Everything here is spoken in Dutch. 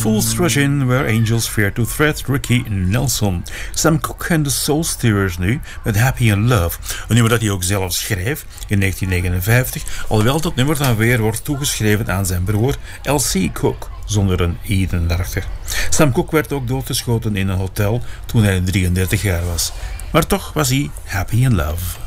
Fools Rush In, Where Angels Fear to Tread, Ricky Nelson. Sam Cooke en de Soul Stirrers nu, met Happy in Love. Een nummer dat hij ook zelf schreef in 1959, alhoewel dat nummer dan weer wordt toegeschreven aan zijn broer L.C. Cooke, zonder een i erachter. Sam Cooke werd ook doodgeschoten in een hotel toen hij 33 jaar was. Maar toch was hij happy in love.